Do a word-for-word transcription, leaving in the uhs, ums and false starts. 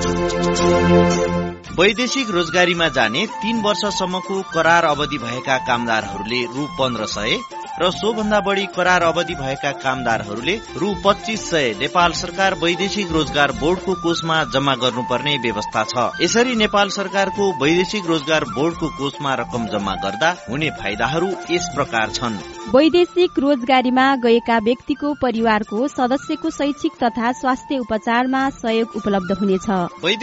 वैदेशिक रोजगारीमा जाने तीन वर्षसम्मको करार अवधि भएका कामदारहरूले रु पन्ध्र सय र सोभन्दा बढ़ी करार अवधि भएका कामदारहरूले रु पच्चीस सय नेपाल सरकार वैदेशिक रोजगार बोर्डको कोषमा जम्मा गर्नुपर्ने व्यवस्था छ। यसरी नेपाल सरकारको वैदेशिक रोजगार बोर्डको कोषमा रकम जम्मा गर्दा हुने फाइदाहरू यस प्रकार छन्। वैदेशिक रोजगारीमा गएका व्यक्तिको परिवारको सदस्यको शैक्षिक तथा स्वास्थ्य उपचारमा सहयोग उपलब्ध हुनेछ।